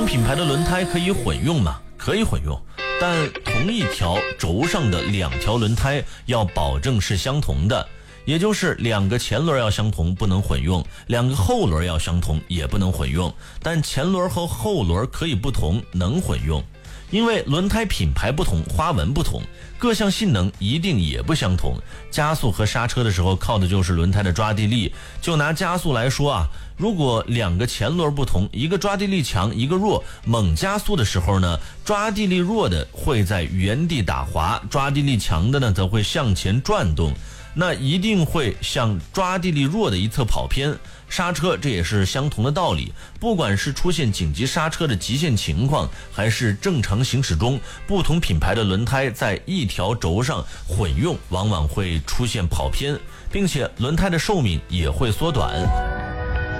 同品牌的轮胎可以混用吗？可以混用，但同一条轴上的两条轮胎要保证是相同的，也就是两个前轮要相同不能混用，两个后轮要相同也不能混用，但前轮和后轮可以不同，能混用。因为轮胎品牌不同，花纹不同，各项性能一定也不相同。加速和刹车的时候靠的就是轮胎的抓地力。就拿加速来说啊，如果两个前轮不同，一个抓地力强，一个弱，猛加速的时候呢，抓地力弱的会在原地打滑，抓地力强的呢则会向前转动，那一定会向抓地力弱的一侧跑偏。刹车这也是相同的道理，不管是出现紧急刹车的极限情况，还是正常行驶中，不同品牌的轮胎在一条轴上混用，往往会出现跑偏，并且轮胎的寿命也会缩短。